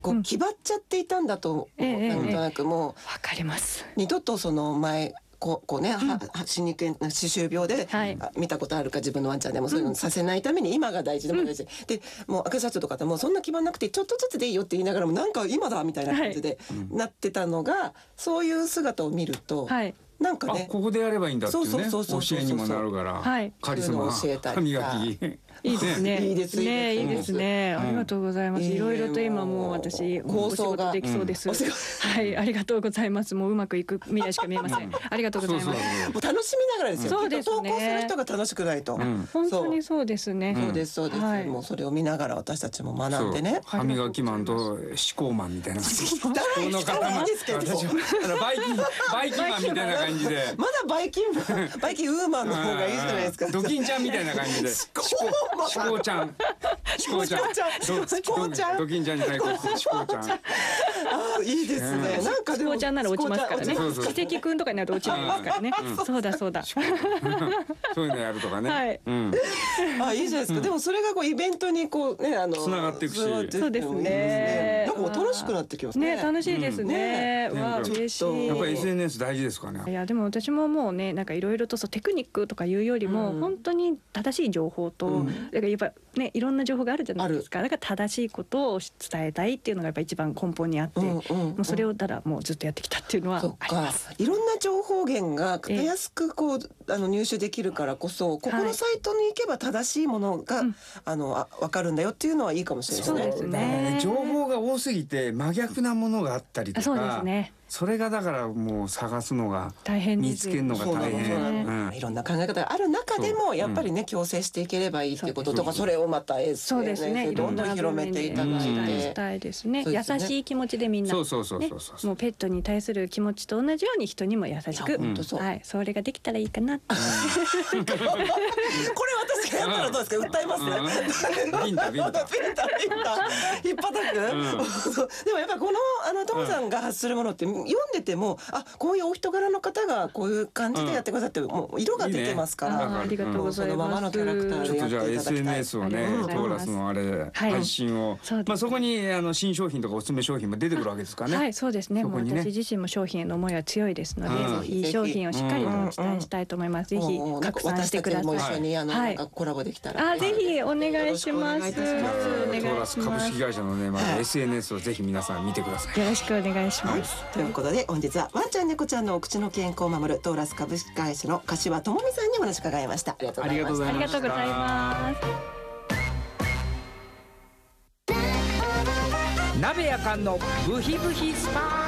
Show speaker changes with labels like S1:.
S1: こう気張っちゃっていたんだと思う、なんとなくもう
S2: わかります。
S1: 二度とその前こうね、歯肉炎歯周病で、見たことあるか自分のワンちゃんでもそういうのさせないために今が大事でも大事で、もう赤シャツとかでもそんな気張んなくてちょっとずつでいいよって言いながらもなんか今だみたいな感じでなってたのが、そういう姿を見ると、なんかね、
S3: ここでやればいいんだっていうね、教えにもなるから、カリスマ歯磨き
S2: いいですね。
S1: いいですね。
S2: いいですね。ありがとうございます。いろいろと今もう私
S1: 構想が
S2: できそうです。はい、ありがとうございます。もううまくいく未来しか見えません。ありがとうございます。も
S1: う楽しみながらですよ。
S2: そうですね。
S1: 投稿する人が楽しくないと。
S2: 本当にそうですね。
S1: そうですそうです。もうそれを見ながら私たちも学んでね。
S3: 歯磨きマンと思考マンみたいな感じ。
S1: 人はいいですけど。
S3: バイキンマンみたいな感じで。
S1: まだバイキンウーマンの方がいいじゃないですか。
S3: ドキンちゃんみたいな感じで。思考ちゃん。思考ちゃん。ドキンちゃんに対抗して思考ちゃん。
S1: ああ、いいですね。なんかでも
S2: 思考ちゃんなら落ちますからね。奇跡くんとかになると落ちないですからね。そうだそうだ。
S3: そういうのやるとかね。
S1: あ、いいじゃないですか。でもそれがこうイベントにこうね、
S3: つながっていくし。
S2: そうですね。
S1: なんか楽しくなってきますね。
S2: 楽しいですね。わあ、嬉しい。
S3: やっぱり SNS 大事ですかね。
S2: いやでも私ももうね、なんかいろいろとテクニックとかいうよりも本当に正しい情報と、だからやっぱね、いろんな情報があるじゃないですか。だから正しいことを伝えたいっていうのがやっぱ一番根本にあって、もうそれをただもうずっとやってきたっていうのはあります。
S1: いろんな情報源がたやすくこう入手できるからこそ、ここのサイトに行けば正しいものが分かるんだよっていうのはいいかもしれないですね。
S2: そうですね。
S3: 情報が多すぎて真逆なものがあったりとか。
S2: そうですね。
S3: それがだからもう探すのが見つけるのが大変。
S1: いろんな考え方がある中でもやっぱりね、共生していければいいっていうこととか、それをまた SNS でどんどん広めていただいて、
S2: したいですね。優しい気持ちでみんなもうペットに対する気持ちと同じように人にも優しく、それができたらいいかな。これ
S1: 私がやったらどうですか？訴えますね。
S3: ビンタ
S1: ヒッパタク。でもやっぱりこのトモさんが発するものって読んでても、あ、こういうお人柄の方がこういう感じでやってくださって、もう色が出てますから。
S2: ありがとうございます。
S1: そのままのキャラクターでやっていただきたい。
S3: ちょっとじゃあ SNS をね、トーラスのあれ配信を、そこに新商品とかおすすめ商品も出てくるわけですかね。
S2: はい、そうですね。もう私自身も商品への思いは強いですので、いい商品をしっかりとお伝えしたいと思います。ぜひ拡散してください。
S1: 私たちも一緒にコラボできたら。
S2: ぜひお願いします。
S3: トーラス株式会社のね、SNS をぜひ皆さん見てください。
S2: よろしくお願いします。
S1: ということで本日はワンちゃん猫ちゃんのお口の健康を守るトーラス株式会社の柏智美さんにお話伺いました。ありがとうございました。
S2: ありがとうございます。
S4: 鍋やかんのブヒブヒスパ